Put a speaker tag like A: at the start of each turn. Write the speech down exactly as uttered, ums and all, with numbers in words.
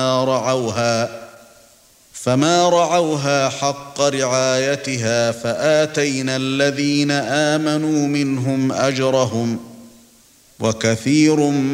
A: رعوها فما رعوها حق رعايتها فآتينا الذين آمنوا منهم أجرهم وكثير